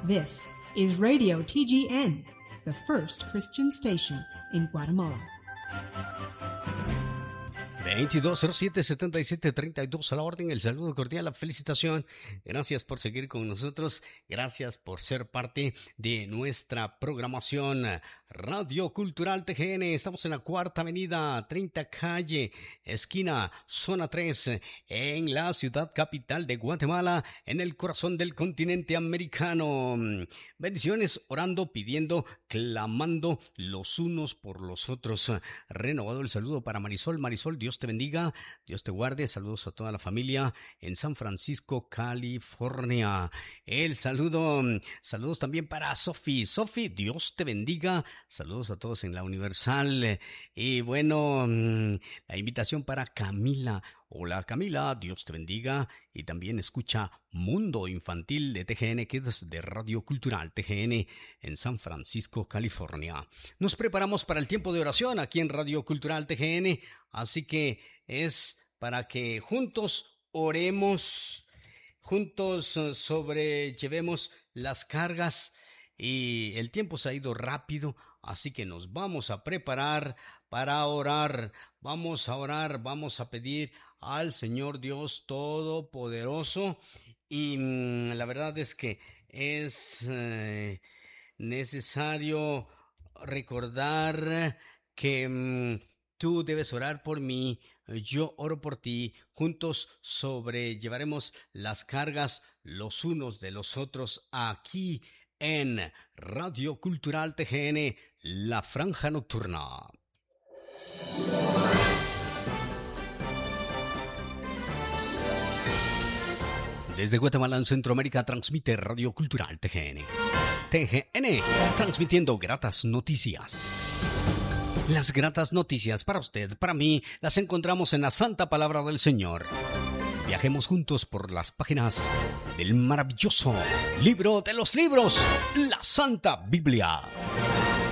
This is Radio TGN, the first Christian station in Guatemala. 2207-7732 a la orden, el saludo cordial, la felicitación. Gracias por seguir con nosotros, gracias por ser parte de nuestra programación. Radio Cultural TGN, estamos en la Cuarta Avenida, 30 Calle, esquina, zona 3, en la ciudad capital de Guatemala, en el corazón del continente americano. Bendiciones, orando, pidiendo, clamando los unos por los otros. Renovado el saludo para Marisol. Marisol, Dios te bendiga, Dios te guarde. Saludos a toda la familia en San Francisco, California. El saludos también para Sofi. Sofi, Dios te bendiga. Saludos a todos en la Universal. Y bueno, la invitación para Camila. Hola Camila, Dios te bendiga. Y también escucha Mundo Infantil de TGN Kids de Radio Cultural TGN en San Francisco, California. Nos preparamos para el tiempo de oración aquí en Radio Cultural TGN. Así que es para que juntos oremos, juntos sobrellevemos las cargas. Y el tiempo se ha ido rápido, así que nos vamos a preparar para orar. Vamos a orar, vamos a pedir al Señor Dios Todopoderoso. Y la verdad es que es necesario recordar que tú debes orar por mí, yo oro por ti. Juntos sobrellevaremos las cargas los unos de los otros aquí en Radio Cultural TGN, La Franja Nocturna. Desde Guatemala en Centroamérica transmite Radio Cultural TGN. TGN, transmitiendo gratas noticias. Las gratas noticias para usted, para mí, las encontramos en la Santa Palabra del Señor. Viajemos juntos por las páginas del maravilloso libro de los libros, la Santa Biblia.